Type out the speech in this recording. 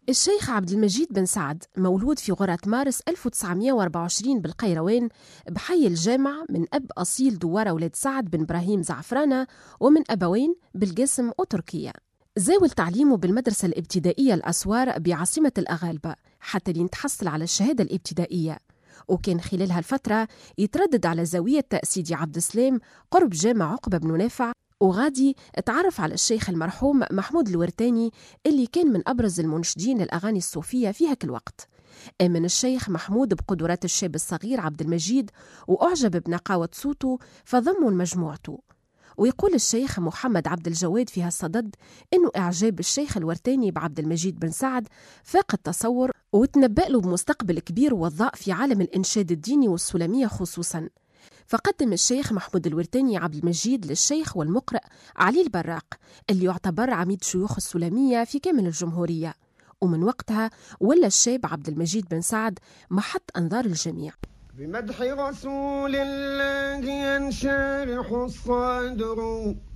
الشيخ عبد المجيد بن سعد مولود في غرة مارس 1924 بالقيروان بحي الجامع من أب أصيل دوارة ولاد سعد بن إبراهيم زعفرانة ومن أبوين بالقاسم وتركيا. زاول تعليمه بالمدرسة الابتدائية الأسوار بعاصمة الأغالبة حتى ليتحصل على الشهادة الابتدائية، وكان خلال هالفترة يتردد على زاوية سيدي عبد السلام قرب جامع عقبة بن نافع، وغادي اتعرف على الشيخ المرحوم محمود الورتاني اللي كان من أبرز المنشدين للأغاني الصوفية في هاك الوقت. آمن الشيخ محمود بقدرات الشاب الصغير عبد المجيد وأعجب بنقاوة صوته فضمه لمجموعته. ويقول الشيخ محمد عبد الجواد في هالصدد إنه إعجاب الشيخ الورتاني بعبد المجيد بن سعد فاق التصور، وتنبأ له بمستقبل كبير وضاء في عالم الإنشاد الديني والسلمية خصوصاً. فقدم الشيخ محمود الورتاني عبد المجيد للشيخ والمقرئ علي البراق اللي يعتبر عميد شيوخ السلمية في كامل الجمهورية، ومن وقتها ولا الشاب عبد المجيد بن سعد محط أنظار الجميع. بمدح رسول الله ينشرح الصدر